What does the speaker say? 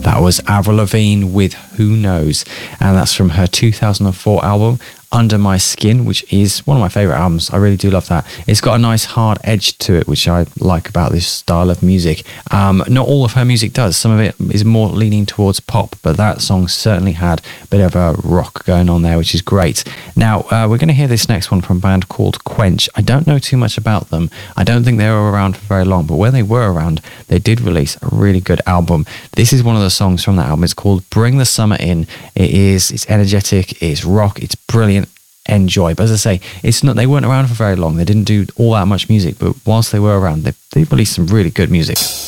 That was Avril Lavigne with Who Knows, and that's from her 2004 album Under My Skin, which is one of my favourite albums. I really do love that. It's got a nice hard edge to it, which I like about this style of music. Not all of her music does. Some of it is more leaning towards pop, but that song certainly had a bit of a rock going on there, which is great. Now, we're going to hear this next one from a band called Quench. I don't know too much about them. I don't think they were around for very long, but when they were around, they did release a really good album. This is one of the songs from that album. It's called Bring the Summer In. It's energetic, it's rock, it's brilliant. Enjoy. But as I say, they weren't around for very long. They didn't do all that much music, but whilst they were around, they released some really good music.